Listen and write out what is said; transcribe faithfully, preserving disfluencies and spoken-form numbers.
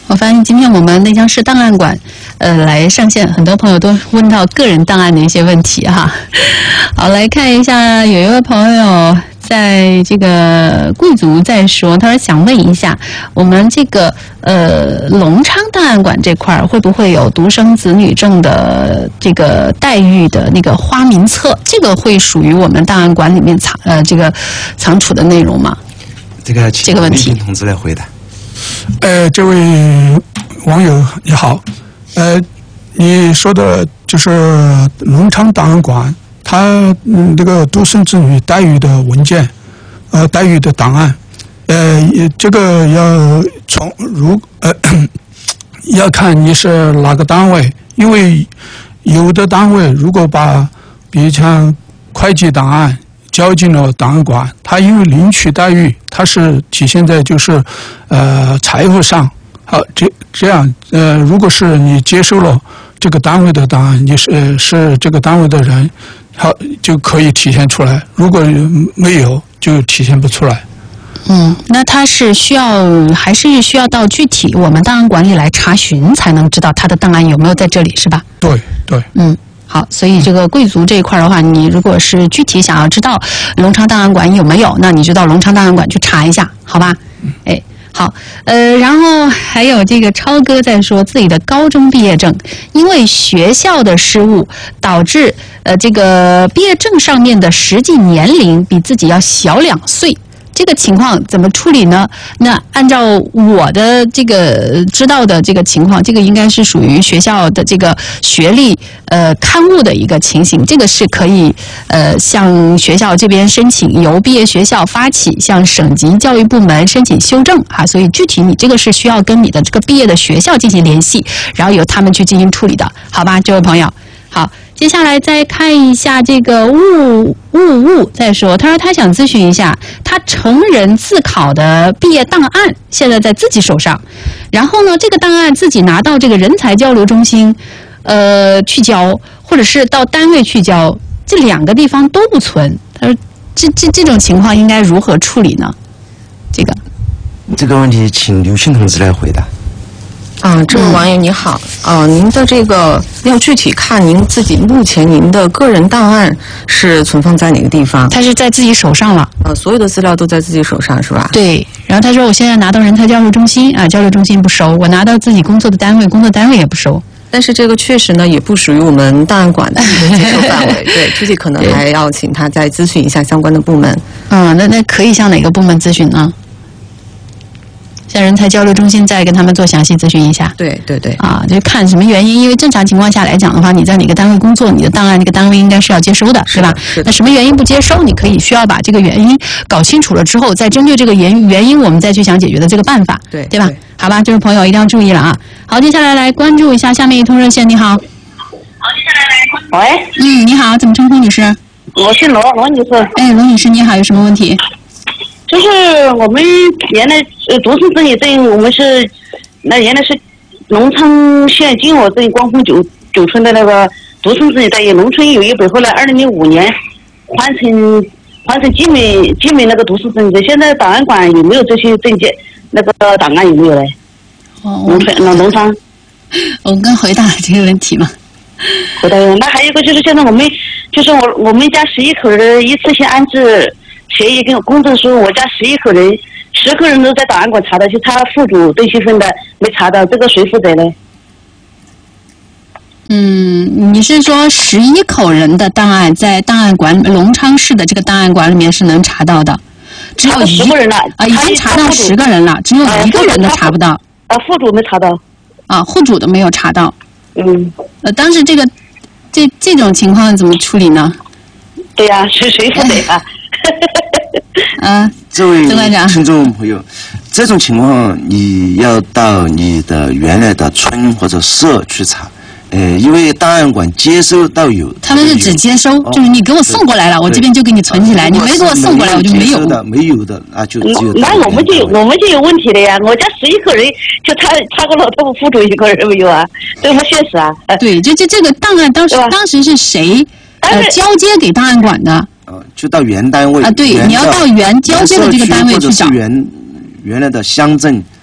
我发现今天我们内江市档案馆，呃，来上线，很多朋友都问到个人档案的一些问题哈。好，来看一下，有一位朋友在这个贵族在说，他说想问一下，我们这个呃隆昌档案馆这块会不会有独生子女证的这个待遇的那个花名册？这个会属于我们档案馆里面藏呃这个藏储的内容吗？ 这个这个问题， 同志来回答。 呃，这位网友你好，呃，你说的就是隆昌档案馆，它嗯这个独生子女待遇的文件，呃，待遇的档案，呃，这个要从如呃要看你是哪个单位，因为有的单位如果把，比如像会计档案交进了档案馆，它因为领取待遇，它是体现在就是呃财务上。好，这这样呃，如果是你接收了这个单位的档案，你是、呃、是这个单位的人，好就可以体现出来；如果没有，就体现不出来。 嗯，那他是需要还是需要到具体我们档案馆里来查询，才能知道他的档案有没有在这里，是吧？ 对对， 嗯。好，所以这个贵族这一块的话，你如果是具体想要知道隆昌档案馆有没有，那你就到隆昌档案馆去查一下，好吧？哎，好，呃，然后还有这个超哥在说自己的高中毕业证，因为学校的失误导致呃这个毕业证上面的实际年龄比自己要小两岁。这个情况怎么处理呢？那按照我的这个知道的这个情况，这个应该是属于学校的这个学历呃刊物的一个情形，这个是可以呃向学校这边申请，由毕业学校发起向省级教育部门申请修正啊。所以具体你这个是需要跟你的这个毕业的学校进行联系，然后由他们去进行处理的，好吧，这位朋友。好，接下来再看一下这个雾雾雾再说，他说他想咨询一下，他成人自考的毕业档案现在在自己手上，然后呢，这个档案自己拿到这个人才交流中心，呃，去交，或者是到单位去交，这两个地方都不存。他说这这这种情况应该如何处理呢？这个这个问题，请刘庆同志来回答。 啊，这位网友你好，啊，您的这个要具体看您自己目前您的个人档案是存放在哪个地方？ 他是在自己手上了， 呃，所有的资料都在自己手上是吧？ 对。然后他说我现在拿到人才交流中心啊，交流中心不收；我拿到自己工作的单位，工作单位也不收。 但是这个确实呢，也不属于我们档案馆的接受范围，对，具体可能还要请他再咨询一下相关的部门。 嗯，那那可以向哪个部门咨询呢？向人才交流中心再跟他们做详细咨询一下。 对对对。 啊，就看什么原因，因为正常情况下来讲的话，你在哪个单位工作，你的档案那个单位应该是要接收的，是吧？ 是的。 那什么原因不接收，你可以需要把这个原因搞清楚了之后，再针对这个原原因，我们再去想解决的这个办法， 对对吧？ 对好吧，这位朋友一定要注意了啊。好，接下来来关注一下下面一通热线，你好。好， 接下来来关注。喂。 嗯，你好，怎么称呼女士？ 我是罗罗女士。 哎，罗女士你好，有什么问题？ 就是我们原来呃独生子女证，我们是那原来是隆昌县金河镇光丰九九村的那个独生子女待遇，农村有一本，后来二零零五年换成换成基美基美那个独生子女证，现在档案馆有没有这些证件？那个档案有没有嘞？ 哦， 农村那农昌。 我刚回答了这个问题嘛。 回答了。那还有一个就是现在我们就是我我们家十一口人一次性安置。协议跟公证书，我家十一口人，十口人都在档案馆查的，就差户主邓旭芬的没查到，这个谁负责呢？ 嗯，你是说十一口人的档案在档案馆隆昌市的这个档案馆里面是能查到的？只有一个人了啊，已经查到十个人了，只有一个人都查不到。 啊，户主没查到。 啊，户主都没有查到。 嗯。 呃，当时这个这这种情况怎么处理呢？ 对呀、啊，是谁负责啊？ 嗯， 这位听众朋友，这种情况你要到你的原来的村或者社去查，呃，因为档案馆接收到有， 他们是只接收，哦、就是你给我送过来了，我这边就给你存起来；你没给我送过来，我就没有的，没有的，那就只有。 那我们就有我们就有问题了呀！我家十一口人，就他他个老头户主一个人没有啊，这不现实啊！ 对，就就这个档案当时当时是谁呃交接给档案馆的？ 呃，就到原单位啊，对，你要到原交接的这个单位去找。 或者是原原来的乡镇